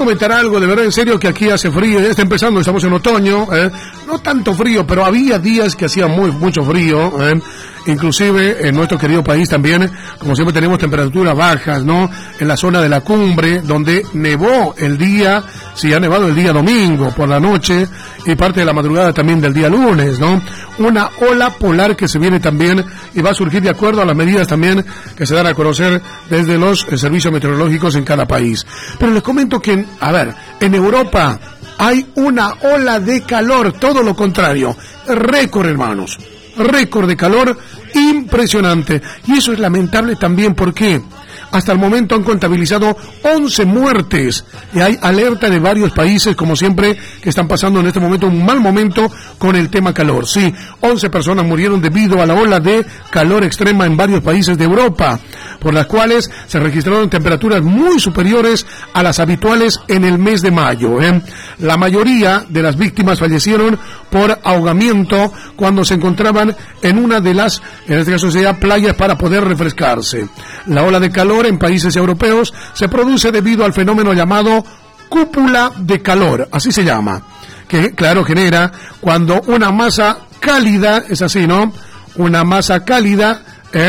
comentar algo, de verdad, en serio, que aquí hace frío, ya está empezando, estamos en otoño, no tanto frío, pero había días que hacía mucho frío, inclusive en nuestro querido país también, como siempre tenemos temperaturas bajas, ¿no? En la zona de la cumbre, donde nevó el día, sí, ha nevado el día domingo por la noche y parte de la madrugada también del día lunes, ¿no? Una ola polar que se viene también y va a surgir de acuerdo a las medidas también que se dan a conocer desde los servicios meteorológicos en cada país. Pero les comento que, en Europa hay una ola de calor, todo lo contrario, récord, hermanos, récord de calor impresionante, y eso es lamentable también porque hasta el momento han contabilizado 11 muertes y hay alerta de varios países, como siempre, que están pasando en este momento un mal momento con el tema calor. Sí, 11 personas murieron debido a la ola de calor extrema en varios países de Europa, por las cuales se registraron temperaturas muy superiores a las habituales en el mes de mayo. La mayoría de las víctimas fallecieron por ahogamiento cuando se encontraban en una de las, en este caso sería playas, para poder refrescarse. La ola de calor en países europeos se produce debido al fenómeno llamado cúpula de calor, así se llama, que claro genera cuando una masa cálida, es así, ¿no? Una masa cálida,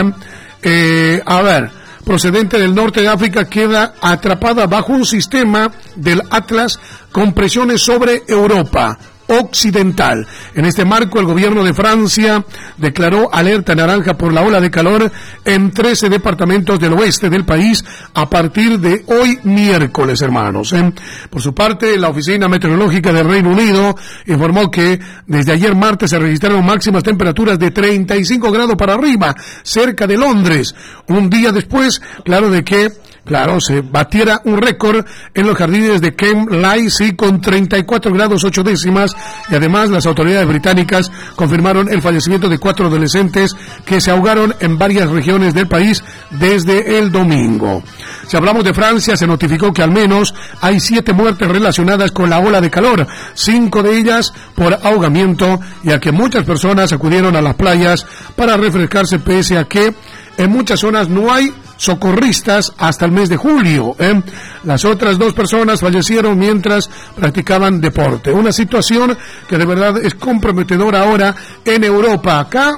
procedente del norte de África, queda atrapada bajo un sistema del Atlas con presiones sobre Europa occidental. En este marco, el gobierno de Francia declaró alerta naranja por la ola de calor en 13 departamentos del oeste del país a partir de hoy miércoles, hermanos. Por su parte, la Oficina Meteorológica del Reino Unido informó que desde ayer martes se registraron máximas temperaturas de 35 grados para arriba, cerca de Londres, un día después, se batiera un récord en los jardines de Kemp-Lyle, sí, con 34 grados 8 décimas, y además las autoridades británicas confirmaron el fallecimiento de 4 adolescentes que se ahogaron en varias regiones del país desde el domingo. Si hablamos de Francia, se notificó que al menos hay 7 muertes relacionadas con la ola de calor, 5 de ellas por ahogamiento, ya que muchas personas acudieron a las playas para refrescarse, pese a que en muchas zonas no hay socorristas hasta el mes de julio. Las otras 2 personas fallecieron mientras practicaban deporte. Una situación que de verdad es comprometedora ahora en Europa. Acá,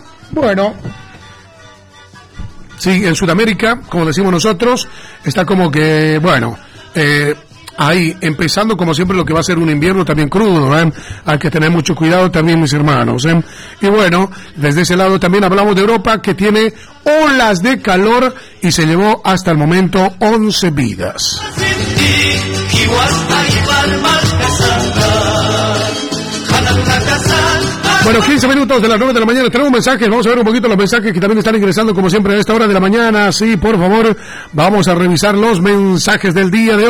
sí, en Sudamérica, como decimos nosotros, está como que, ahí, empezando como siempre lo que va a ser un invierno también crudo, hay que tener mucho cuidado también, mis hermanos. Y desde ese lado también hablamos de Europa, que tiene olas de calor y se llevó hasta el momento 11 vidas. 15 minutos de las 9 de la mañana, tenemos mensajes, vamos a ver un poquito los mensajes que también están ingresando como siempre a esta hora de la mañana. Sí, por favor, vamos a revisar los mensajes del día de